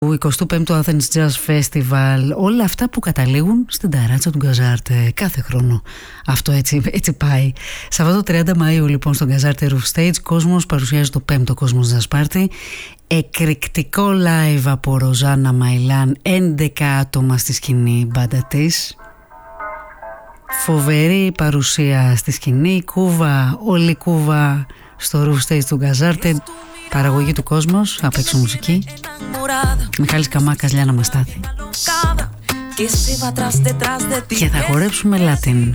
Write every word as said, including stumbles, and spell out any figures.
εικοστό πέμπτο Athens Jazz Festival, όλα αυτά που καταλήγουν στην ταράτσα του Γκαζάρτε κάθε χρόνο. Αυτό έτσι, έτσι πάει. Σαββάτο τριάντα Μαΐου λοιπόν στον Γκαζάρτε Roof Stage, Κόσμος παρουσιάζει το πέμπτο Κόσμος Jazz Party. Εκρηκτικό live από Ροζάνα Μαϊλάν, έντεκα άτομα στη σκηνή, μπάντα της. Φοβερή παρουσία στη σκηνή, κούβα, όλη κούβα στο Roof Stage του Γκαζάρτε. Παραγωγή του Κόσμος, απ' έξω μουσική. Μιχάλης Καμάκας, Λιάννα Μαστάθη. Και θα χορέψουμε Latin.